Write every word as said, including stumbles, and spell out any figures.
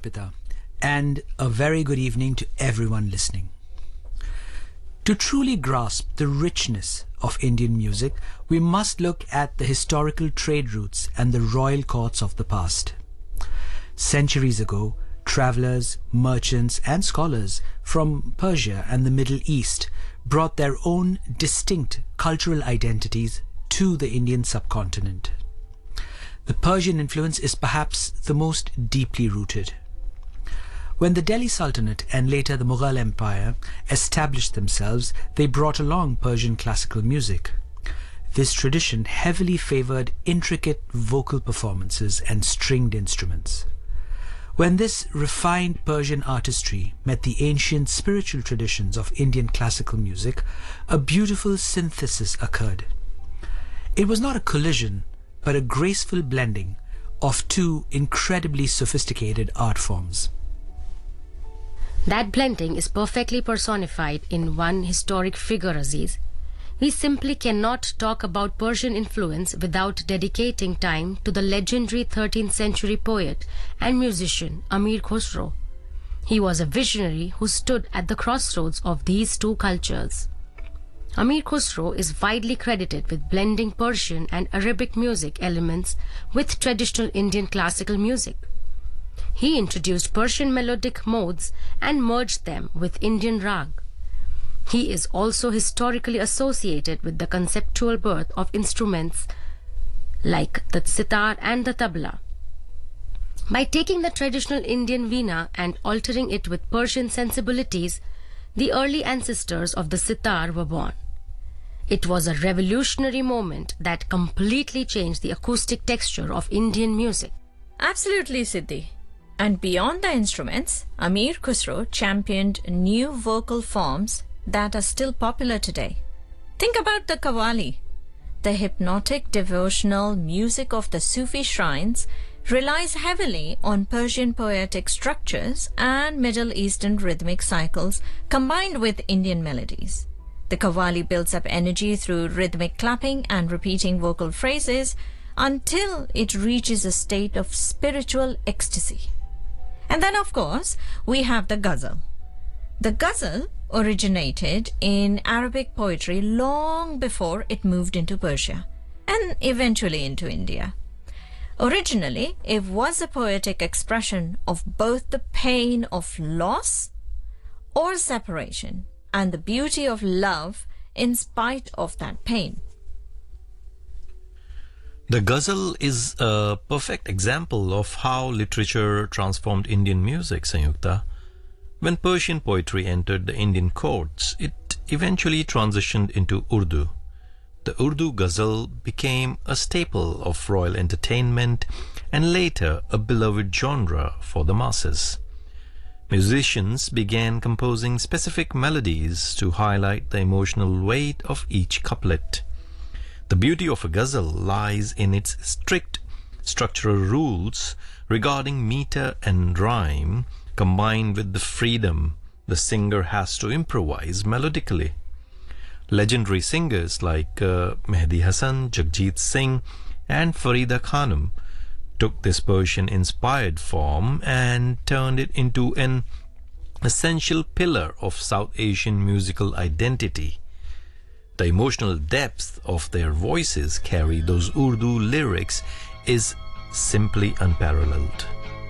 Arpita, and a very good evening to everyone listening. To truly grasp the richness of Indian music, we must look at the historical trade routes and the royal courts of the past. Centuries ago, travelers, merchants, and scholars from Persia and the Middle East brought their own distinct cultural identities to the Indian subcontinent. The Persian influence is perhaps the most deeply rooted. When the Delhi Sultanate and later the Mughal Empire established themselves, they brought along Persian classical music. This tradition heavily favored intricate vocal performances and stringed instruments. When this refined Persian artistry met the ancient spiritual traditions of Indian classical music, a beautiful synthesis occurred. It was not a collision, but a graceful blending of two incredibly sophisticated art forms. That blending is perfectly personified in one historic figure, Aziz. We simply cannot talk about Persian influence without dedicating time to the legendary thirteenth century poet and musician Amir Khusro. He was a visionary who stood at the crossroads of these two cultures. Amir Khusro is widely credited with blending Persian and Arabic music elements with traditional Indian classical music. He introduced Persian melodic modes and merged them with Indian rag. He is also historically associated with the conceptual birth of instruments like the sitar and the tabla. By taking the traditional Indian veena and altering it with Persian sensibilities, the early ancestors of the sitar were born. It was a revolutionary moment that completely changed the acoustic texture of Indian music. Absolutely, Siddhi. And beyond the instruments, Amir Khusro championed new vocal forms that are still popular today. Think about the Qawwali. The hypnotic devotional music of the Sufi shrines relies heavily on Persian poetic structures and Middle Eastern rhythmic cycles combined with Indian melodies. The Qawwali builds up energy through rhythmic clapping and repeating vocal phrases until it reaches a state of spiritual ecstasy. And then, of course, we have the ghazal. The ghazal originated in Arabic poetry long before it moved into Persia and eventually into India. Originally, it was a poetic expression of both the pain of loss or separation and the beauty of love in spite of that pain. The ghazal is a perfect example of how literature transformed Indian music, Sanyukta. When Persian poetry entered the Indian courts, it eventually transitioned into Urdu. The Urdu ghazal became a staple of royal entertainment and later a beloved genre for the masses. Musicians began composing specific melodies to highlight the emotional weight of each couplet. The beauty of a ghazal lies in its strict structural rules regarding meter and rhyme, combined with the freedom the singer has to improvise melodically. Legendary singers like uh, Mehdi Hasan, Jagjit Singh, and Farida Khanum took this Persian-inspired form and turned it into an essential pillar of South Asian musical identity. The emotional depth of their voices carry those Urdu lyrics is simply unparalleled.